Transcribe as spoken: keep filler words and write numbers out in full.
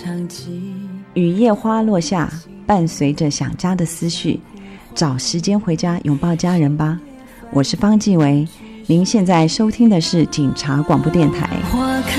雨夜花落下，伴随着想家的思绪，找时间回家拥抱家人吧。我是方季维，您现在收听的是警察广播电台。